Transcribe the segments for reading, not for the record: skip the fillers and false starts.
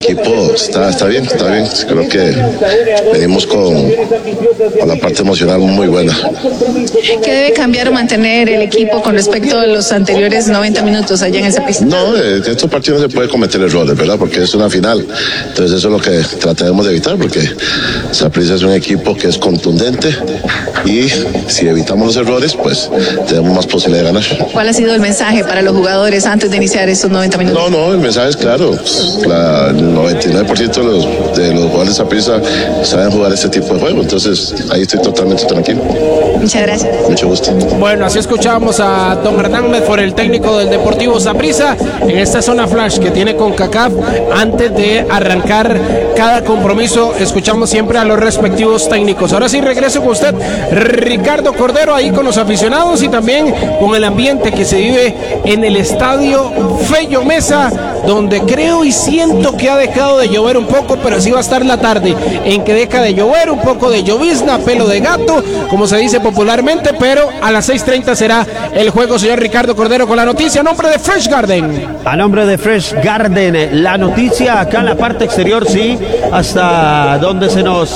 equipo está bien. Creo que venimos con la parte emocional muy buena. ¿Qué debe cambiar o mantener el equipo con respecto a los anteriores 90 minutos allá en esa pista? No, en estos partidos no se puede cometer errores, ¿verdad? Porque es una final. Entonces eso es lo que trataremos de evitar, porque Saprissa es un equipo que es contundente y si evitamos los errores, pues tenemos más posibilidad de ganar. ¿Cuál ha sido el mensaje para los jugadores antes de iniciar estos 90 minutos? No, el mensaje es claro. El 99% de los jugadores de Saprissa saben jugar este tipo de juego, entonces ahí estoy totalmente tranquilo. Muchas gracias. Mucho gusto. Bueno, así escuchábamos a don Hernán Medford, el técnico del Deportivo Saprissa, en esta zona flash que tiene CONCACAF. Antes de arrancar cada compromiso, escuchamos siempre a los respectivos técnicos. Ahora sí regreso con usted, Ricardo Cordero, ahí con los aficionados y también con el ambiente que se vive en el estadio Fello Mesa, donde creo y siento que ha dejado de llover un poco, pero así va a estar la tarde, en que deja de llover, un poco de llovizna, pelo de gato, como se dice popularmente, pero a las 6:30 será el juego, señor Ricardo Cordero, con la noticia a nombre de Fresh Garden. A nombre de Fresh Garden, la noticia acá en la parte exterior, sí, hasta donde se nos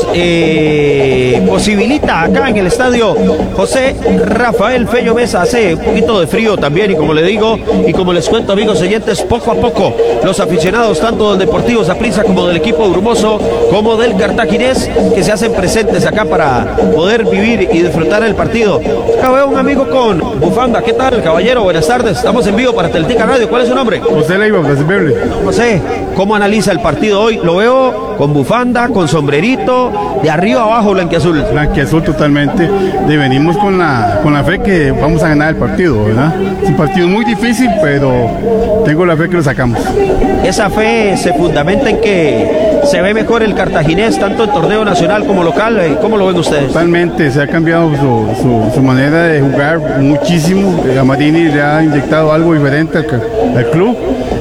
posibilita, acá en el estadio José Rafael Fello Mesa. Hace un poquito de frío también, y como le digo, y como les cuento, amigos oyentes, poco a poco los aficionados tanto del Deportivo Saprissa como del equipo brumoso como del cartaginés, que se hacen presentes acá para poder vivir y disfrutar el partido. Acá veo un amigo con bufanda. ¿Qué tal, caballero? Buenas tardes, estamos en vivo para Teletica Radio. ¿Cuál es su nombre? José Leiva, Blasibele. José, ¿cómo analiza el partido hoy? Lo veo con bufanda, con sombrerito, de arriba abajo blanquiazul. Blanquiazul totalmente. Venimos con la fe que vamos a ganar el partido, ¿verdad? Es un partido muy difícil, pero tengo la fe que lo sacamos. Esa fe se fundamenta en que se ve mejor el cartaginés, tanto en torneo nacional como local. ¿Cómo lo ven ustedes? Totalmente, se ha cambiado su manera de jugar muchísimo. Amarini le ha inyectado algo diferente al club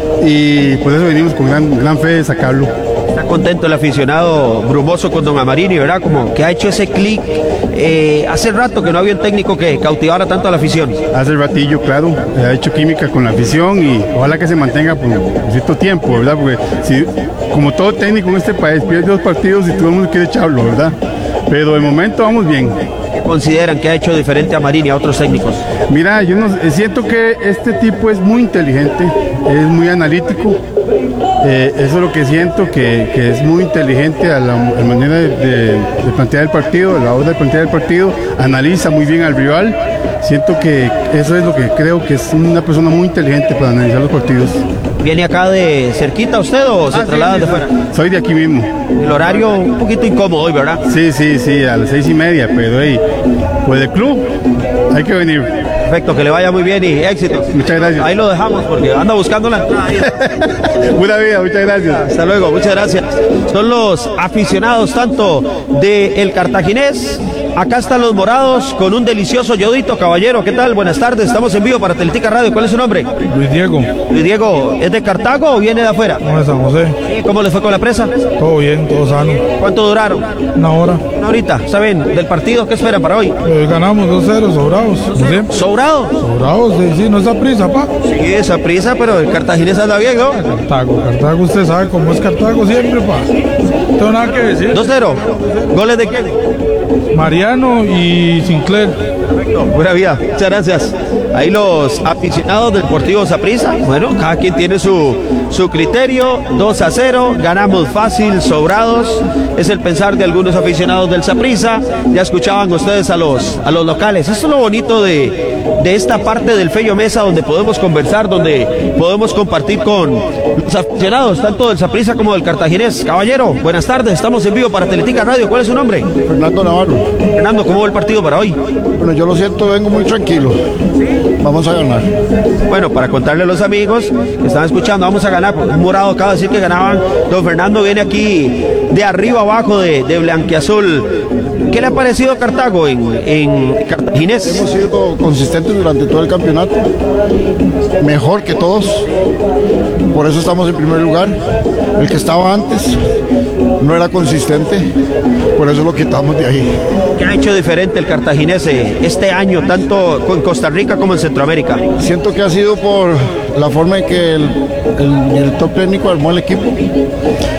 y por eso venimos con gran fe de sacarlo. Está contento el aficionado brumoso con don Amarini, ¿verdad? Como que ha hecho ese clic. Hace rato que no había un técnico que cautivara tanto a la afición. Hace ratillo, claro, ha hecho química con la afición y ojalá que se mantenga por cierto tiempo, ¿verdad? Porque si, como todo técnico en este país, pierde 2 partidos y todo el mundo quiere echarlo, ¿verdad? Pero de momento vamos bien. ¿Qué consideran que ha hecho diferente a Amarini a otros técnicos? Mira, yo siento que este tipo es muy inteligente, es muy analítico. Eso es lo que siento, que es muy inteligente a la manera de plantear el partido, a la hora de plantear el partido, analiza muy bien al rival. Siento que eso es lo que creo que es una persona muy inteligente para analizar los partidos. ¿Viene acá de cerquita usted o se traslada de fuera? Soy de aquí mismo. El horario un poquito incómodo hoy, ¿verdad? Sí, a las 6:30, pero pues el club hay que venir. Perfecto, que le vaya muy bien y éxito. Muchas gracias. Ahí lo dejamos porque anda buscando la entrada. Buena vida, muchas gracias. Hasta luego, muchas gracias. Son los aficionados tanto del cartaginés. Acá están los morados con un delicioso yodito. Caballero, ¿qué tal? Buenas tardes, estamos en vivo para Teletica Radio. ¿Cuál es su nombre? Luis Diego. Luis Diego, ¿es de Cartago o viene de afuera? No, de San José. ¿Y cómo les fue con la presa? Todo bien, todo sano. ¿Cuánto duraron? 1 hora. Una horita. ¿Saben del partido? ¿Qué esperan para hoy? Ganamos 2-0, sobrados. ¿Sobrado? Sobrados, sí, no es Saprissa, pa. Sí, esa prisa, pero el cartaginés anda bien, ¿no? Cartago, usted sabe cómo es Cartago siempre, pa. No tengo nada que decir. 2-0. ¿Goles de quién? Mariano y Sinclair. Perfecto, buena vida, muchas gracias. Ahí los aficionados del Deportivo Saprissa, bueno, cada quien tiene su criterio. 2-0, ganamos fácil, sobrados, es el pensar de algunos aficionados del Saprissa. Ya escuchaban ustedes a los locales. Eso es lo bonito de esta parte del Fello Mesa, donde podemos conversar, donde podemos compartir con los aficionados, tanto del Saprissa como del cartaginés. Caballero, buenas tardes, estamos en vivo para Teletica Radio. ¿Cuál es su nombre? Fernando Navarro. Fernando, ¿cómo va el partido para hoy? Bueno, yo lo siento, vengo muy tranquilo. Vamos a ganar. Bueno, para contarle a los amigos que están escuchando, vamos a ganar. Un morado acaba de decir que ganaban. Don Fernando viene aquí de arriba abajo de blanquiazul. ¿Qué le ha parecido Cartago en cartaginés? Hemos sido consistentes durante todo el campeonato, mejor que todos, por eso estamos en primer lugar. El que estaba antes no era consistente, por eso lo quitamos de ahí. ¿Qué ha hecho diferente el cartaginés este año, tanto en Costa Rica como en Centroamérica? Siento que ha sido por la forma en que el director técnico armó el equipo.